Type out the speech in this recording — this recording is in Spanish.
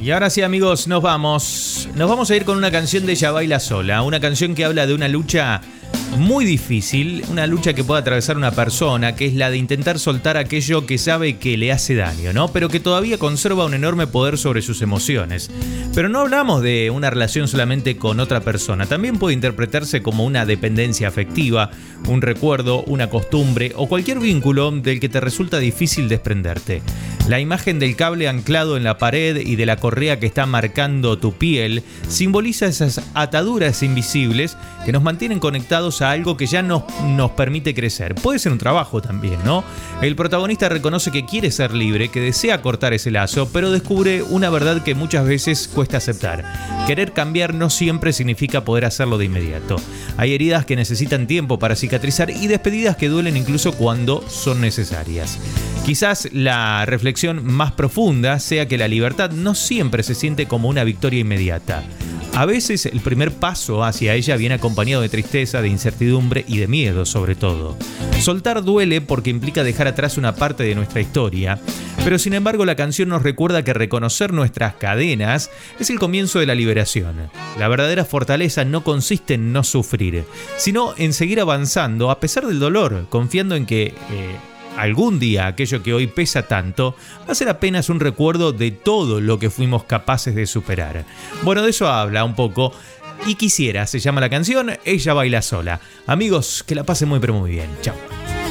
Y ahora sí, amigos, nos vamos. Nos vamos a ir con una canción de Ella Baila Sola. Una canción que habla de una lucha muy difícil, una lucha que puede atravesar una persona, que es la de intentar soltar aquello que sabe que le hace daño, ¿no? Pero que todavía conserva un enorme poder sobre sus emociones. Pero no hablamos de una relación solamente con otra persona, también puede interpretarse como una dependencia afectiva, un recuerdo, una costumbre o cualquier vínculo del que te resulta difícil desprenderte. La imagen del cable anclado en la pared y de la correa que está marcando tu piel simboliza esas ataduras invisibles que nos mantienen conectados a algo que ya nos permite crecer. Puede ser un trabajo también, ¿no? El protagonista reconoce que quiere ser libre, que desea cortar ese lazo, pero descubre una verdad que muchas veces cuesta aceptar. Querer cambiar no siempre significa poder hacerlo de inmediato. Hay heridas que necesitan tiempo para cicatrizar y despedidas que duelen incluso cuando son necesarias. Quizás la reflexión más profunda sea que la libertad no siempre se siente como una victoria inmediata. A veces el primer paso hacia ella viene acompañado de tristeza, de incertidumbre y de miedo sobre todo. Soltar duele porque implica dejar atrás una parte de nuestra historia, pero sin embargo la canción nos recuerda que reconocer nuestras cadenas es el comienzo de la liberación. La verdadera fortaleza no consiste en no sufrir, sino en seguir avanzando a pesar del dolor, confiando en que algún día aquello que hoy pesa tanto va a ser apenas un recuerdo de todo lo que fuimos capaces de superar. Bueno, de eso habla un poco Y Quisiera, se llama la canción, Ella Baila Sola. Amigos, que la pasen muy pero muy bien. Chao.